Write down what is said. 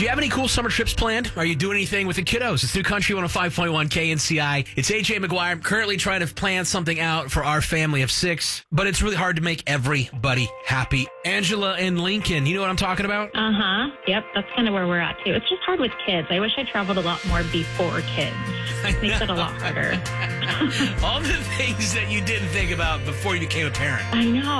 Do you have any cool summer trips planned? Are you doing anything with the kiddos? It's New Country 105.1 KNCI. It's AJ McGuire. I'm currently trying to plan something out for our family of 6, but it's really hard to make everybody happy. Angela and Lincoln, you know what I'm talking about? Uh-huh. Yep, that's kind of where we're at, too. It's just hard with kids. I wish I traveled a lot more before kids. It makes it a lot harder. All the things that you didn't think about before you became a parent. I know.